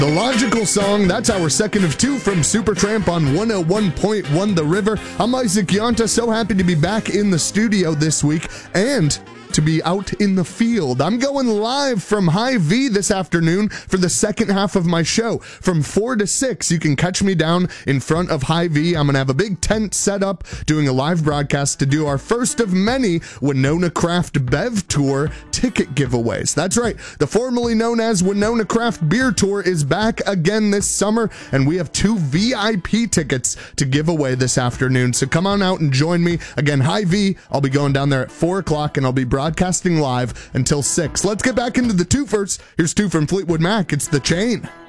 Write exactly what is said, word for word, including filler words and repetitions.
The Logical Song, that's our second of two from Supertramp on one oh one point one The River. I'm Isaac Yonta, so happy to be back in the studio this week and to be out in the field. I'm going live from Hy-Vee this afternoon for the second half of my show. From four to six, you can catch me down in front of Hy-Vee. I'm going to have a big tent set up, doing a live broadcast to do our first of many Winona Craft Bev Tour ticket giveaways. That's right, the formerly known as Winona Craft Beer Tour is back again this summer, and we have two V I P tickets to give away this afternoon. So come on out and join me. Again, Hy-Vee, I'll be going down there at four o'clock, and I'll be broadcasting live until six. Let's get back into the twofers. Here's two from Fleetwood Mac. It's The Chain.